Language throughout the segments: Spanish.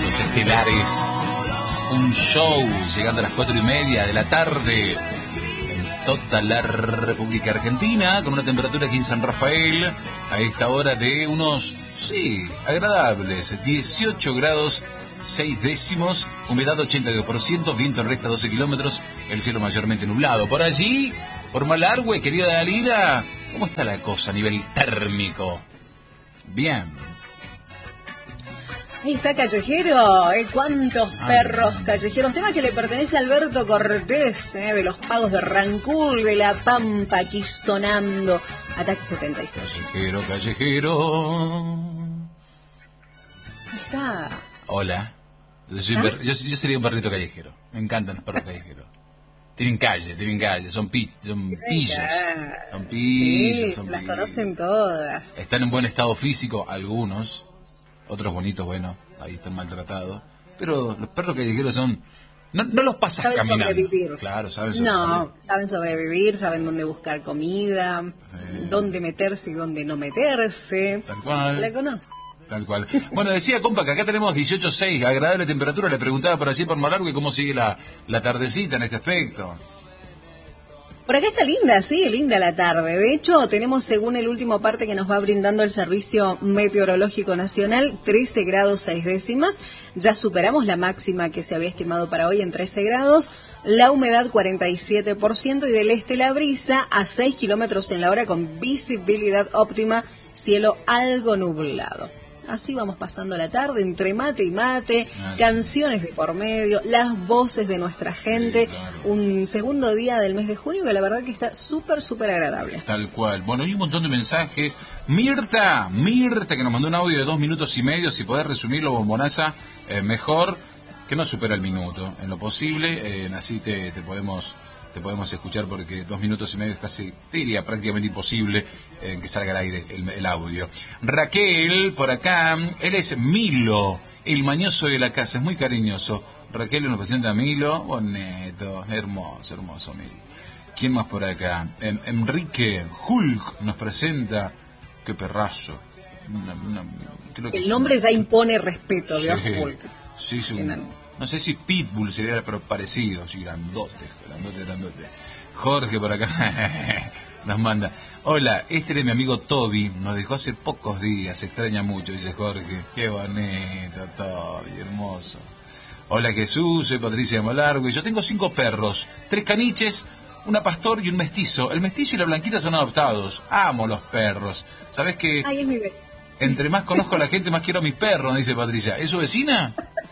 Los estelares. Un show llegando a las 4:30 de la tarde en toda la República Argentina, con una temperatura aquí en San Rafael a esta hora de unos, agradables 18 grados 6 décimos, humedad 82%, viento en resta 12 kilómetros, el cielo mayormente nublado. Por allí, por Malargüe, querida Dalila, ¿cómo está la cosa a nivel térmico? Bien. Ahí está Callejero, ¿cuántos perros callejeros? Tema que le pertenece a Alberto Cortés, de los pagos de Rancul, de La Pampa, aquí sonando Ataque 76. Callejero, callejero. Ahí está. Hola. Yo sería un perrito callejero. Me encantan los perros callejeros. Tienen calle, son pillos. Son pillos. Sí, las conocen todas. Están en buen estado físico, algunos. Otros bonitos, bueno, ahí están maltratados. Pero los perros callejeros son... No los pasas saben caminando. Sobrevivir. Claro, saben sobrevivir. No, saben sobrevivir, saben dónde buscar comida, dónde meterse y dónde no meterse. Tal cual. La conozco. Tal cual. Bueno, decía, compa, que acá tenemos 18.6, agradable temperatura. Le preguntaba por allí por Malargüe cómo sigue la tardecita en este aspecto. Por acá está linda, sí, linda la tarde. De hecho, tenemos, según el último parte que nos va brindando el Servicio Meteorológico Nacional, 13 grados 6 décimas. Ya superamos la máxima que se había estimado para hoy en 13 grados. La humedad 47% y del este la brisa a 6 kilómetros en la hora con visibilidad óptima, cielo algo nublado. Así vamos pasando la tarde, entre mate y mate, canciones de por medio, las voces de nuestra gente. Un segundo día del mes de junio que la verdad que está súper, súper agradable. Tal cual. Bueno, hay un montón de mensajes. Mirta, que nos mandó un audio de 2 minutos y medio. Si podés resumirlo, bombonaza, mejor que no supera el minuto, en lo posible. Así te podemos escuchar, porque 2 minutos y medio es casi, te diría, prácticamente imposible que salga al aire el audio. Raquel, por acá, él es Milo, el mañoso de la casa, es muy cariñoso. Raquel nos presenta a Milo, bonito, hermoso Milo. ¿Quién más por acá? Enrique Hulk nos presenta, qué perrazo. Creo que el nombre ya impone respeto, de Hulk. Sí, no sé si Pitbull sería, pero parecido, sí, grandote. Jorge por acá nos manda: hola, este es mi amigo Toby, nos dejó hace pocos días, se extraña mucho, dice Jorge. Qué bonito, Toby, hermoso. Hola Jesús, soy Patricia Malargüe. Yo tengo 5 perros, 3 caniches, una pastor y un mestizo. El mestizo y la blanquita son adoptados. Amo los perros. ¿Sabes qué? Ay, es mi vecina. Entre más conozco a la gente, más quiero a mis perros, dice Patricia. ¿Es su vecina?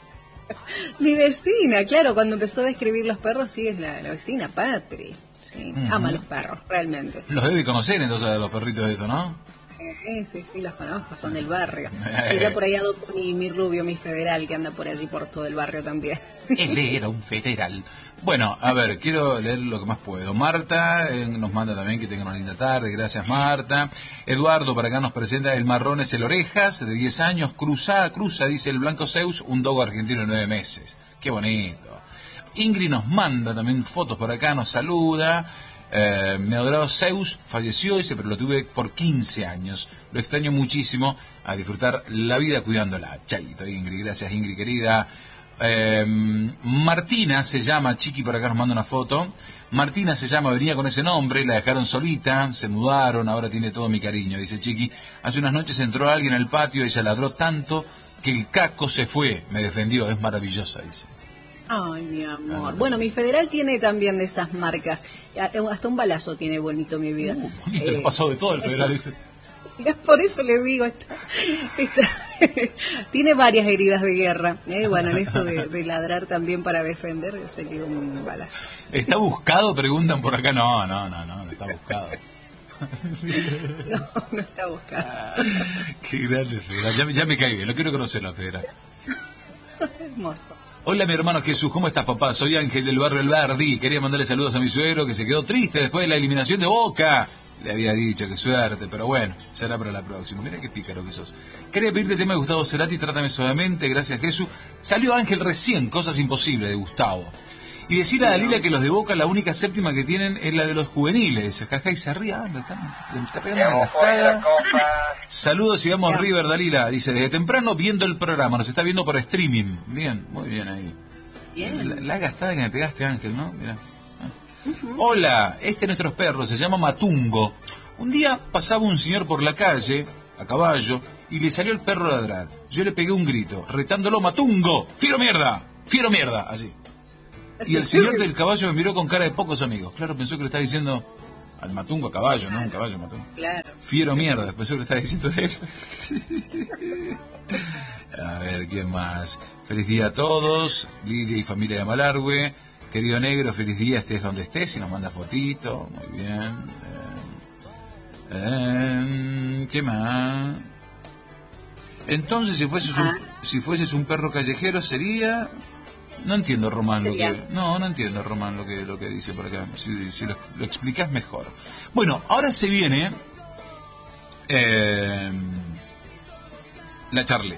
Mi vecina, claro, cuando empezó a describir los perros, sí, es la vecina, Patri. Sí, ama a los perros, realmente. Los debe conocer entonces a los perritos de esto, ¿no? Sí, los conozco, son del barrio. Y ya por ahí adopto mi rubio, mi federal, que anda por allí por todo el barrio también. Él era un federal. Bueno, a ver, quiero leer lo que más puedo. Marta nos manda también que tengan una linda tarde. Gracias, Marta. Eduardo, para acá nos presenta: el marrón es el Orejas, de 10 años, cruza, dice el Blanco Zeus, un dogo argentino de 9 meses. Qué bonito. Ingrid nos manda también fotos por acá, nos saluda. Mi adorado Zeus falleció, dice, pero lo tuve por 15 años. Lo extraño muchísimo, a disfrutar la vida cuidándola. Chaito, Ingrid. Gracias, Ingrid, querida. Martina se llama, Chiqui por acá nos manda una foto. Martina se llama, venía con ese nombre, la dejaron solita, se mudaron, ahora tiene todo mi cariño, dice Chiqui. Hace unas noches entró alguien al patio, ella ladró tanto que el caco se fue, me defendió, es maravillosa, dice. Ay, mi amor. Bueno, mi federal tiene también de esas marcas. Hasta un balazo tiene, bonito, mi vida. Bonito, le pasó de todo el federal ese. Por eso le digo, tiene varias heridas de guerra. Bueno, en eso de ladrar también para defender, yo sé que un balazo. ¿Está buscado? Preguntan por acá. No está buscado. No está buscado. Qué grande federal. Ya me cae bien, lo quiero conocer la federal. Hermoso. Hola, mi hermano Jesús, ¿cómo estás, papá? Soy Ángel del barrio El Verdi. Quería mandarle saludos a mi suegro, que se quedó triste después de la eliminación de Boca. Le había dicho, que suerte, pero bueno, será para la próxima. Mira qué pícaro que sos. Quería pedirte el tema de Gustavo Cerati, Trátame Suavemente, gracias Jesús. Salió Ángel recién, Cosas Imposibles, de Gustavo. Y decirle a Dalila que los de Boca la única séptima que tienen es la de los juveniles. Jaja, y se ríe, me está pegando una cascada. Saludos y vamos River, Dalila. Dice, desde temprano viendo el programa, nos está viendo por streaming. Bien, muy bien ahí. Bien. La gastada que me pegaste, Ángel, ¿no? Mirá. Hola, este es nuestros perros, se llama Matungo. Un día pasaba un señor por la calle, a caballo, y le salió el perro a ladrar. Yo le pegué un grito, retándolo, Matungo, fiero mierda, así. Y el señor del caballo me miró con cara de pocos amigos. Claro, pensó que le estaba diciendo al Matungo a caballo, ¿no? Un caballo Matungo. Claro. Fiero mierda, pensó que le estaba diciendo a él. A ver, ¿quién más? Feliz día a todos, Lidia y familia de Malargüe. Querido negro, feliz día, estés donde estés, y nos manda fotito, muy bien. ¿Qué más? Entonces, si fueses un perro callejero, sería... No entiendo, Román, lo que... No entiendo, Román, lo que dice por acá. Si lo explicás mejor. Bueno, ahora se viene... la charleta.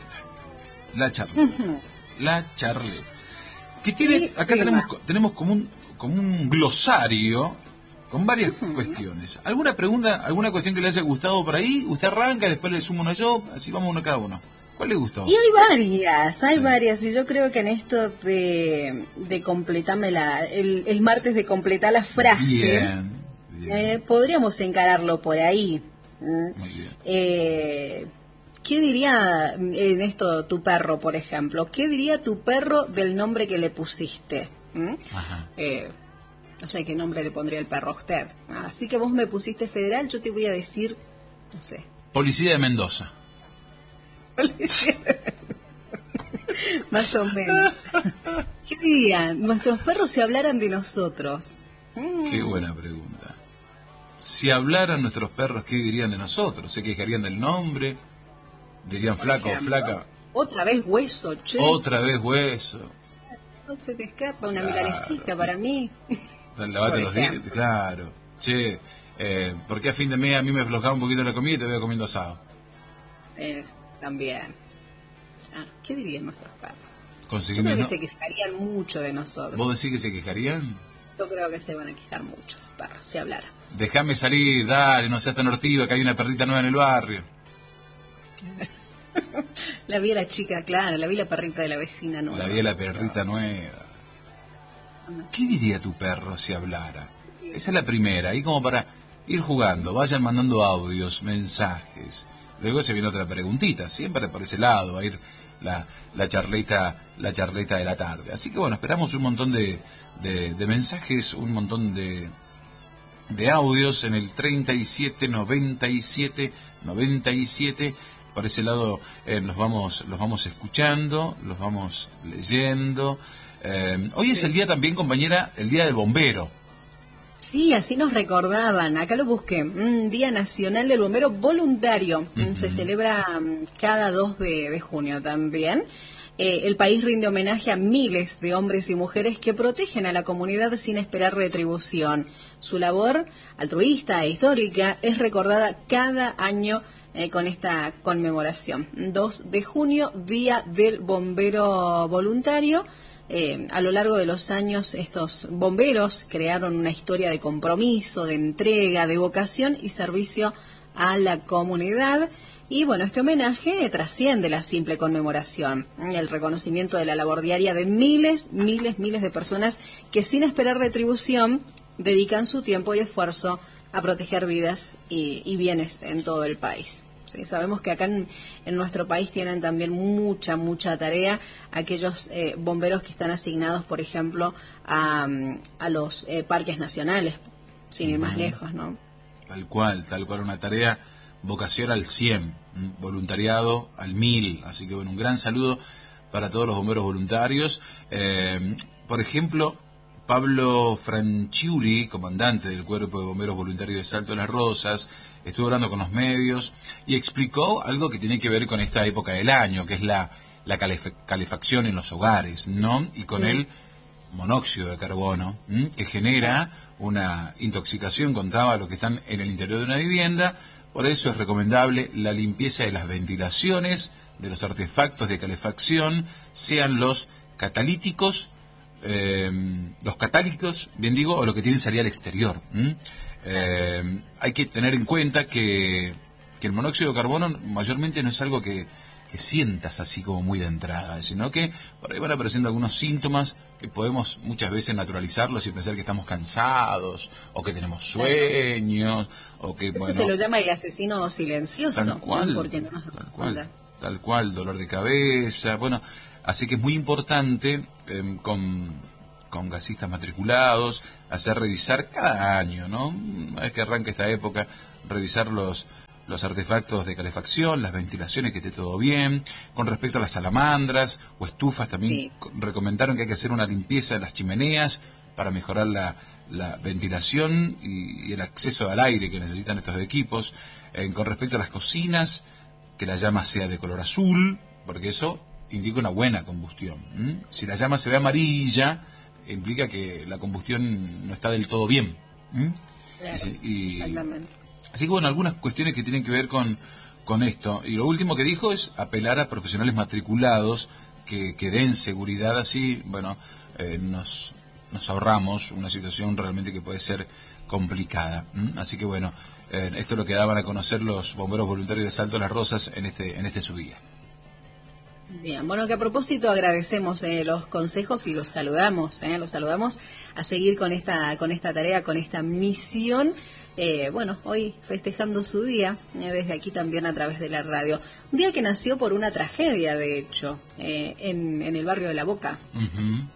La charleta. Que tiene... Acá tenemos como un glosario con varias cuestiones. ¿Alguna pregunta, alguna cuestión que le haya gustado por ahí? Usted arranca, después le sumo una yo, así vamos uno cada uno. ¿Cuál le gustó? Y hay varias, y yo creo que en esto de completarme el martes de completar la frase, bien. Podríamos encararlo por ahí. Muy bien. ¿Qué diría en esto tu perro, por ejemplo? ¿Qué diría tu perro del nombre que le pusiste? Ajá. No sé qué nombre le pondría el perro a usted. Así que vos me pusiste Federal, yo te voy a decir, no sé. Policía de Mendoza. Más o menos. ¿Qué dirían nuestros perros si hablaran de nosotros? Qué buena pregunta. Si hablaran nuestros perros, ¿qué dirían de nosotros? ¿Se quejarían del nombre? ¿Dirían flaco o flaca? Otra vez hueso, che. Otra vez hueso. No se te escapa una milanesita para mí. Lavate los dientes, claro. Che, ¿por qué a fin de mes a mí me aflojaba un poquito la comida y te veo comiendo asado? También. ¿Qué dirían nuestros perros? Yo creo que se quejarían mucho de nosotros. ¿Vos decís que se quejarían? Yo creo que se van a quejar mucho los perros, si hablaran. Déjame salir, dale, no seas tan hortiva, que hay una perrita nueva en el barrio. La vi a la chica, claro, la vi la perrita de la vecina nueva. La vi a la perrita nueva. ¿Qué diría tu perro si hablara? Esa es la primera, ahí como para ir jugando, vayan mandando audios, mensajes. Luego se viene otra preguntita, siempre por ese lado va a ir la charleta de la tarde. Así que bueno, esperamos un montón de mensajes, un montón de audios en el 37 97 97. Por ese lado los vamos escuchando, los vamos leyendo. Hoy es el día también, compañera, el día del bombero. Sí, así nos recordaban. Acá lo busqué. Día Nacional del Bombero Voluntario. Se celebra cada 2 de junio también. El país rinde homenaje a miles de hombres y mujeres que protegen a la comunidad sin esperar retribución. Su labor altruista e histórica es recordada cada año con esta conmemoración. 2 de junio, Día del Bombero Voluntario. A lo largo de los años estos bomberos crearon una historia de compromiso, de entrega, de vocación y servicio a la comunidad. Y bueno, este homenaje trasciende la simple conmemoración, el reconocimiento de la labor diaria de miles de personas que sin esperar retribución dedican su tiempo y esfuerzo a proteger vidas y bienes en todo el país. Sí, sabemos que acá en nuestro país tienen también mucha tarea aquellos bomberos que están asignados, por ejemplo, a los parques nacionales, sin ir más lejos, ¿no? Tal cual, una tarea, vocación al 100, voluntariado al 1000, así que bueno, un gran saludo para todos los bomberos voluntarios. Por ejemplo, Pablo Franchiuli, comandante del Cuerpo de Bomberos Voluntarios de Salto de las Rosas, estuvo hablando con los medios y explicó algo que tiene que ver con esta época del año, que es la calefacción en los hogares, ¿no? Y con el monóxido de carbono, que genera una intoxicación, contaba, a los que están en el interior de una vivienda. Por eso es recomendable la limpieza de las ventilaciones, de los artefactos de calefacción, sean los catalíticos, los catálicos, bien digo, o los que tienen salida al exterior. Hay que tener en cuenta que el monóxido de carbono mayormente no es algo que sientas así como muy de entrada, sino que por ahí van apareciendo algunos síntomas que podemos muchas veces naturalizarlos y pensar que estamos cansados, o que tenemos sueños, o que, bueno... Se lo llama el asesino silencioso. Tal cual, ¿no? Porque no nos tal cual, dolor de cabeza, bueno, así que es muy importante con gasistas matriculados hacer revisar cada año, ¿no? Una vez que arranca esta época, revisar los artefactos de calefacción, las ventilaciones, que esté todo bien. Con respecto a las salamandras o estufas, también recomendaron que hay que hacer una limpieza de las chimeneas para mejorar la ventilación y el acceso al aire que necesitan estos equipos. Con respecto a las cocinas, que la llama sea de color azul, porque eso indica una buena combustión. Si la llama se ve amarilla, implica que la combustión no está del todo bien. Claro, exactamente. Así que bueno, algunas cuestiones que tienen que ver con esto. Y lo último que dijo es apelar a profesionales matriculados que den seguridad, así, bueno, nos ahorramos una situación realmente que puede ser complicada. Así que bueno, esto es lo que daban a conocer los bomberos voluntarios de Salto de las Rosas en este su día. Bien, bueno, que a propósito agradecemos los consejos y los saludamos a seguir con esta tarea, con esta misión. Bueno, hoy festejando su día, desde aquí también a través de la radio. Un día que nació por una tragedia, de hecho, en el barrio de La Boca. Uh-huh.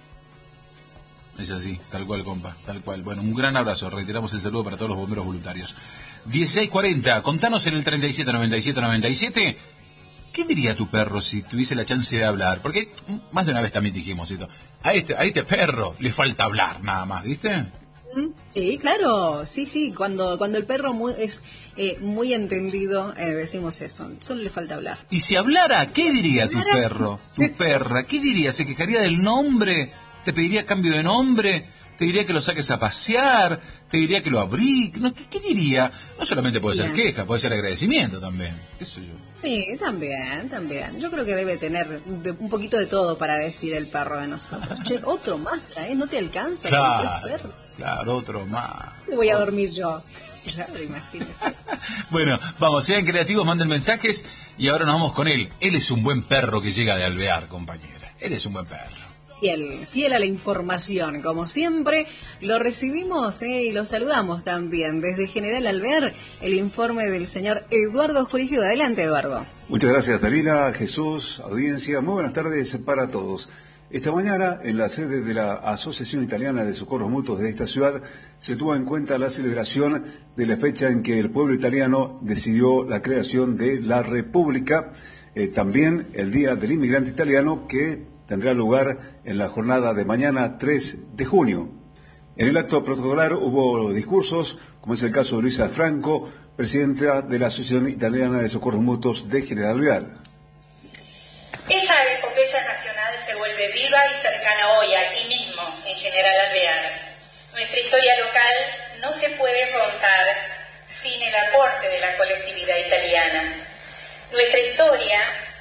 Es así, tal cual, compa, tal cual. Bueno, un gran abrazo, reiteramos el saludo para todos los bomberos voluntarios. 16:40, contanos en el 379797, ¿qué diría tu perro si tuviese la chance de hablar? Porque más de una vez también dijimos esto, a este perro le falta hablar nada más, ¿viste? Sí, claro, sí, cuando el perro es muy entendido, decimos eso, solo le falta hablar. Y si hablara, ¿qué diría tu perro, tu perra? ¿Qué diría? ¿Se quejaría del nombre? ¿Te pediría cambio de nombre? ¿Te diría que lo saques a pasear? ¿Te diría que lo abrigue? No, ¿qué diría? No solamente puede ser queja, puede ser agradecimiento también. ¿Qué sé yo? Sí, también. Yo creo que debe tener un poquito de todo para decir el perro de nosotros. Che, otro más trae, no te alcanza. Claro, otro más. Me voy a dormir yo. Claro, imagínese. Bueno, vamos, sean creativos, manden mensajes y ahora nos vamos con él. Él es un buen perro que llega de Alvear, compañera. Él es un buen perro. Fiel a la información, como siempre, lo recibimos y lo saludamos también desde General Alvear, el informe del señor Eduardo Jurigio. Adelante, Eduardo. Muchas gracias, Dalila, Jesús, audiencia, muy buenas tardes para todos. Esta mañana, en la sede de la Asociación Italiana de Socorros Mutuos de esta ciudad, se tuvo en cuenta la celebración de la fecha en que el pueblo italiano decidió la creación de la República, también el Día del Inmigrante Italiano, que tendrá lugar en la jornada de mañana 3 de junio. En el acto protocolar hubo discursos, como es el caso de Luisa Franco, presidenta de la Asociación Italiana de Socorros Mutuos de General Alvear. Esa epopeya nacional se vuelve viva y cercana hoy, aquí mismo, en General Alvear. Nuestra historia local no se puede contar sin el aporte de la colectividad italiana. Nuestra historia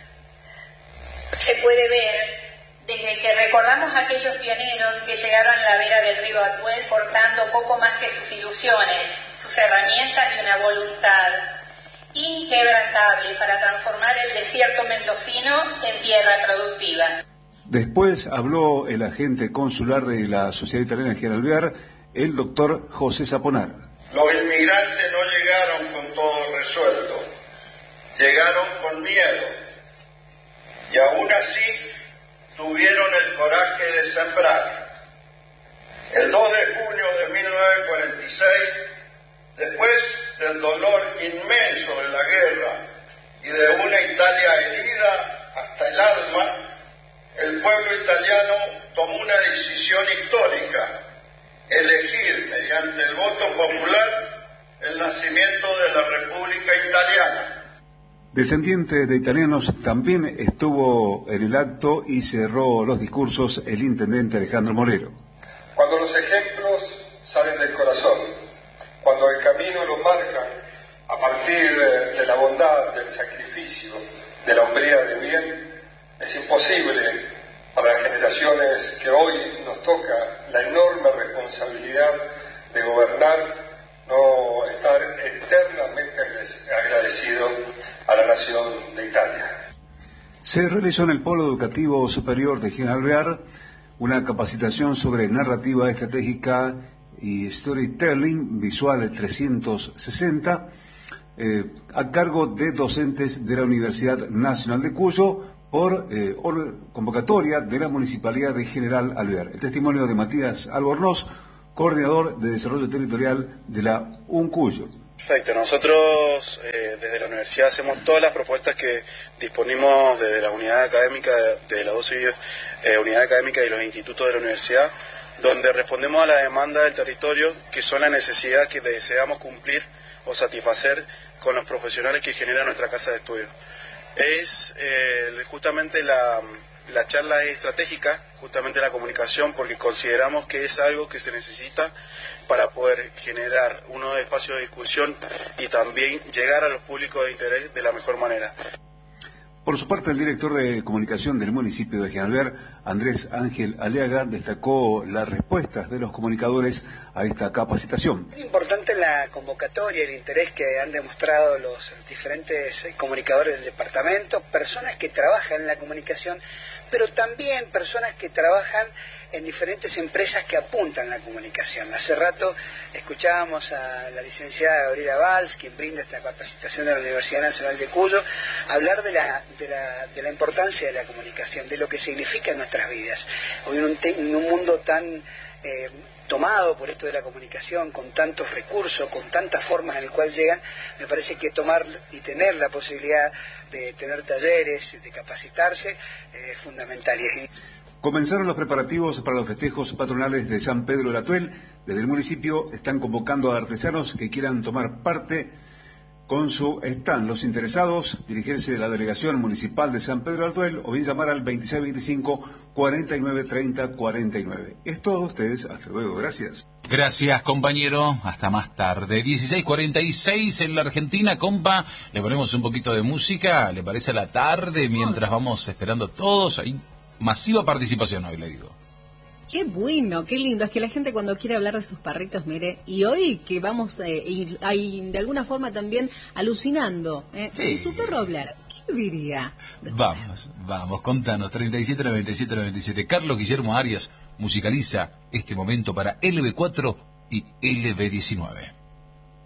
se puede ver desde que recordamos a aquellos pioneros que llegaron a la vera del río Atuel portando poco más que sus ilusiones, sus herramientas y una voluntad inquebrantable para transformar el desierto mendocino en tierra productiva. Después habló el agente consular de la Sociedad Italiana de General Alvear, el doctor José Saponar. Los inmigrantes no llegaron con todo resuelto, llegaron con miedo y aún así tuvieron el coraje de sembrar. El 2 de junio de 1946, después del dolor inmenso de la guerra y de una Italia herida hasta el alma, el pueblo italiano tomó una decisión histórica: elegir mediante el voto popular el nacimiento de la República Italiana. Descendiente de italianos también estuvo en el acto y cerró los discursos el intendente Alejandro Morero. Cuando los ejemplos salen del corazón, cuando el camino lo marcan a partir de la bondad, del sacrificio, de la hombría de bien, es imposible Para las generaciones que hoy nos toca la enorme responsabilidad de gobernar, no estar eternamente agradecido a la nación de Italia. Se realizó en el Polo Educativo Superior de General Alvear una capacitación sobre narrativa estratégica y storytelling visual 360 a cargo de docentes de la Universidad Nacional de Cuyo por convocatoria de la Municipalidad de General Alvear. El testimonio de Matías Albornoz, coordinador de desarrollo territorial de la UNCuyo. Perfecto, nosotros desde la universidad hacemos todas las propuestas que disponimos desde la unidad académica, de las 12 unidades académicas y los institutos de la universidad, donde respondemos a la demanda del territorio, que son las necesidades que deseamos cumplir o satisfacer con los profesionales que genera nuestra casa de estudio. Es justamente la charla es estratégica, justamente la comunicación, porque consideramos que es algo que se necesita para poder generar unos espacios de discusión y también llegar a los públicos de interés de la mejor manera. Por su parte, el director de comunicación del municipio de General Alvear, Andrés Ángel Aliaga, destacó las respuestas de los comunicadores a esta capacitación. Es importante la convocatoria, el interés que han demostrado los diferentes comunicadores del departamento, personas que trabajan en la comunicación, pero también personas que trabajan en diferentes empresas que apuntan a la comunicación. Hace rato escuchábamos a la licenciada Gabriela Valls, quien brinda esta capacitación de la Universidad Nacional de Cuyo, hablar de la importancia de la comunicación, de lo que significa en nuestras vidas. Hoy en un mundo tan tomado por esto de la comunicación, con tantos recursos, con tantas formas en las cuales llegan, me parece que tomar y tener la posibilidad de tener talleres, de capacitarse, es fundamental. Comenzaron los preparativos para los festejos patronales de San Pedro de Atuel. Desde el municipio están convocando a artesanos que quieran tomar parte con su stand. Los interesados, dirigirse a la delegación municipal de San Pedro de Atuel o bien llamar al 2625-4930-49. Es todo, ustedes. Hasta luego. Gracias. Gracias, compañero. Hasta más tarde. 16:46 en la Argentina, compa. Le ponemos un poquito de música. ¿Le parece a la tarde? Mientras vamos esperando todos. Hay masiva participación hoy, le digo. Qué bueno, qué lindo. Es que la gente cuando quiere hablar de sus perritos, mire, y hoy que vamos de alguna forma también alucinando, Sí. si su perro hablara, ¿qué diría? Vamos, contanos. 379797. Carlos Guillermo Arias musicaliza este momento para LB4 y LB19.